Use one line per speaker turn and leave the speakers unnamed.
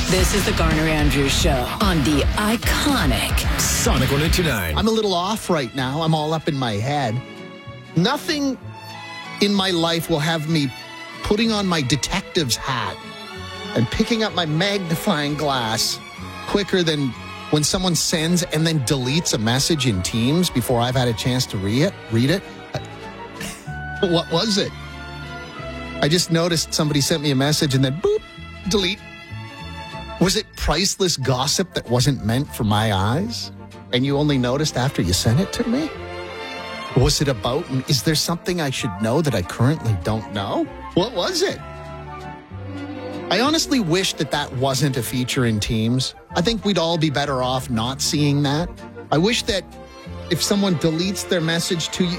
This is the Garner Andrews Show on the iconic
Sonic 102.9.
I'm a little off right now. I'm all up in my head. Nothing in my life will have me putting on my detective's hat and picking up my magnifying glass quicker than when someone sends and then deletes a message in Teams before I've had a chance to read it. What was it? I just noticed somebody sent me a message and then boop, delete. Was it priceless gossip that wasn't meant for my eyes? And you only noticed after you sent it to me? Was it about, is there something I should know that I currently don't know? What was it? I honestly wish that wasn't a feature in Teams. I think we'd all be better off not seeing that. I wish that if someone deletes their message to you,